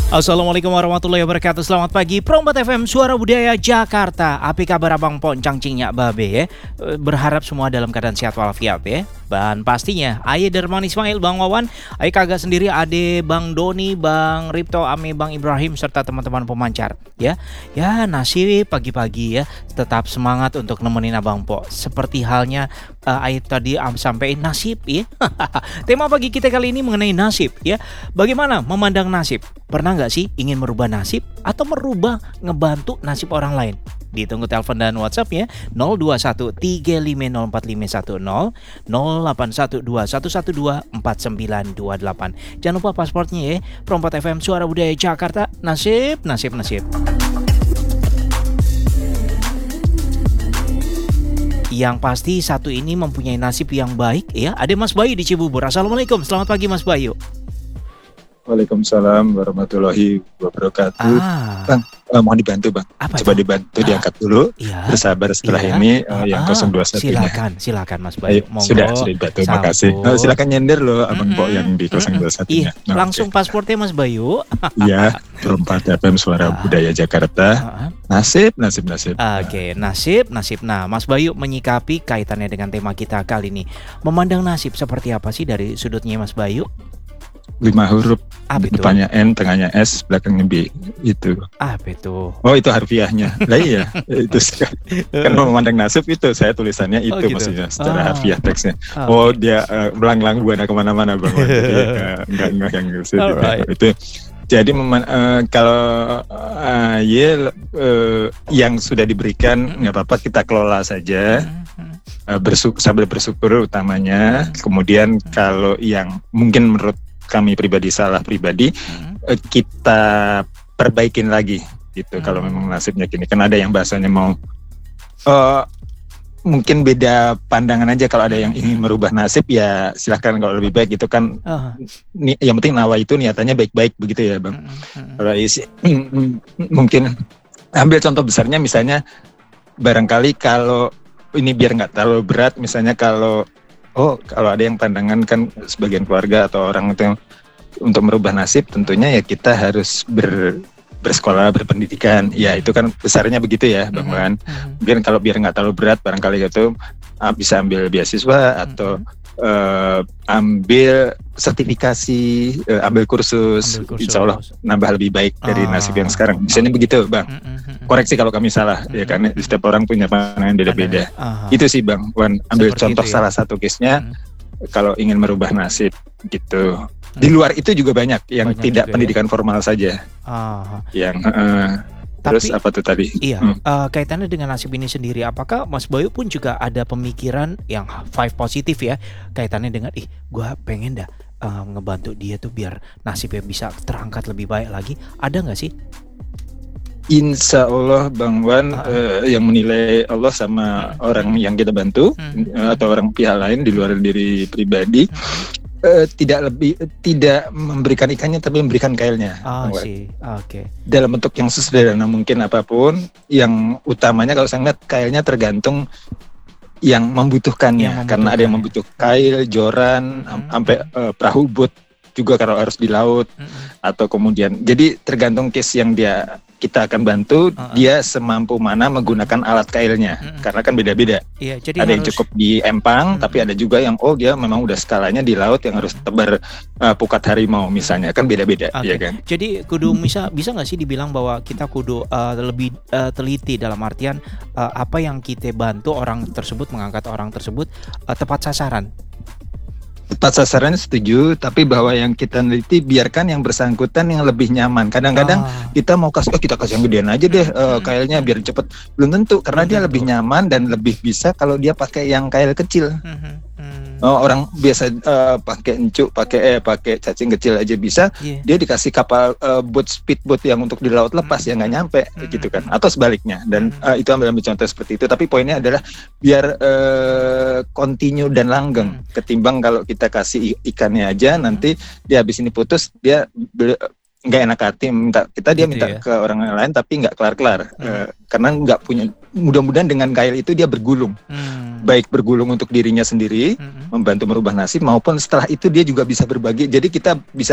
Assalamualaikum warahmatullahi wabarakatuh. Selamat pagi Prombat FM Suara Budaya Jakarta. Apa kabar abang poncang cingnya babe ya? Berharap semua dalam keadaan sehat walafiat ya. Dan pastinya Aye Derman Ismail, Bang Wawan, Aye kagak sendiri, Ade Bang Doni, Bang Ripto, Ame Bang Ibrahim serta teman-teman pemancar ya. Ya nasib pagi-pagi ya, tetap semangat untuk nemenin Abang Po. Seperti halnya Aye tadi sampaikan nasib ya. Tema pagi kita kali ini mengenai nasib ya. Bagaimana memandang nasib? Pernah nggak sih ingin merubah nasib atau merubah ngebantu nasib orang lain? Ditunggu telepon dan WhatsApp-nya 0213504510, 081211249928. Jangan lupa pasportnya ya. Prompat FM Suara Budaya Jakarta. Nasib. Yang pasti satu ini mempunyai nasib yang baik ya. Ada Mas Bayu di Cibubur. Assalamualaikum. Selamat pagi Mas Bayu. Waalaikumsalam warahmatullahi wabarakatuh. Bang, mohon dibantu Bang. Apa Coba itu? dibantu diangkat dulu. Iya. Bersabar setelah ini yang 021 nya. Silakan Mas Bayu. Ayo, sudah dibantu. Makasih. Silakan nyender loh Abang Po yang di 021 nya. Iya, langsung pasportnya Mas Bayu. Iya, Prompat FM Suara Budaya Jakarta. Nasib. Oke, nasib. Nah, Mas Bayu menyikapi kaitannya dengan tema kita kali ini. Memandang nasib seperti apa sih dari sudutnya Mas Bayu? 5 huruf. Apa itu? Depannya N, tengahnya S, belakangnya B. Itu. Apa itu? Oh, itu harfiahnya. Lah iya, itu kan memandang nasib itu saya tulisannya itu gitu. maksudnya secara harfiah teksnya. Okay. Oh, dia belang-belang buana kemana-mana Bang. Jadi enggak yang gitu. Itu. Jadi kalau yang sudah diberikan nggak apa-apa, kita kelola saja. Sambil bersyukur utamanya. Kemudian kalau yang mungkin menurut kami pribadi salah pribadi, kita perbaikin lagi gitu. Kalau memang nasibnya gini, kan ada yang bahasanya mau mungkin beda pandangan aja. Kalau ada yang ingin merubah nasib ya silahkan, kalau lebih baik gitu kan. Yang penting nawa itu niatannya baik-baik begitu ya Bang. Kalau isi mungkin ambil contoh besarnya, misalnya barangkali kalau ini biar nggak terlalu berat, misalnya kalau ada yang pandangan kan sebagian keluarga atau orang itu yang untuk merubah nasib, tentunya ya kita harus bersekolah, berpendidikan, ya itu kan besarnya begitu ya Bang Wan. Mungkin kalau biar nggak terlalu berat, barangkali itu bisa ambil beasiswa atau ambil sertifikasi, ambil kursus, insya Allah nambah lebih baik dari nasib yang sekarang. Misalnya begitu Bang. Koreksi kalau kami salah, ya karena setiap orang punya pandangan beda-beda. Itu sih Bang Wan, ambil seperti contoh itu ya. Salah satu case-nya kalau ingin merubah nasib gitu. Di luar itu juga banyak yang tidak pendidikan formal saja. Yang terus apa tuh tadi? Iya, kaitannya dengan nasib ini sendiri, apakah Mas Bayu pun juga ada pemikiran yang 5 positif ya, kaitannya dengan gue pengen dah ngebantu dia tuh biar nasibnya bisa terangkat lebih baik lagi, ada nggak sih? Insya Allah Bang Wan, yang menilai Allah sama orang yang kita bantu atau orang pihak lain di luar diri pribadi, tidak memberikan ikannya tapi memberikan kailnya. Oke. Dalam bentuk yang sesederhana mungkin apapun, yang utamanya kalau saya lihat kailnya tergantung yang membutuhkannya. Karena ada yang membutuhkan kail, joran, sampai perahu boat juga kalau harus di laut, atau kemudian jadi tergantung case yang kita akan bantu, dia semampu mana menggunakan alat kailnya, karena kan beda-beda. Iya, jadi ada yang cukup di empang, tapi ada juga yang dia memang udah skalanya di laut yang harus tebar pukat harimau misalnya, kan beda-beda, ya kan. Jadi kudu bisa nggak sih dibilang bahwa kita kudu lebih teliti dalam artian apa yang kita bantu orang tersebut, mengangkat orang tersebut tepat sasaran. Tepat sasarannya setuju, tapi bahwa yang kita neliti biarkan yang bersangkutan yang lebih nyaman. Kadang-kadang kita mau kita kasih yang gedean aja deh kailnya biar cepet. Belum tentu, karena dia lebih nyaman dan lebih bisa kalau dia pakai yang kail kecil. Orang biasa pakai encuk, pakai cacing kecil aja bisa. Dia dikasih kapal speedboat yang untuk di laut lepas ya nggak nyampe gitu kan, atau sebaliknya. Dan itu ambil contoh seperti itu. Tapi poinnya adalah biar continue dan langgeng, ketimbang kalau kita kasih ikannya aja nanti dia habis ini putus, dia nggak enak hati minta ke orang lain tapi nggak kelar-kelar, karena nggak punya. Mudah-mudahan dengan kail itu dia bergulung, baik bergulung untuk dirinya sendiri, membantu merubah nasib, maupun setelah itu dia juga bisa berbagi. Jadi kita bisa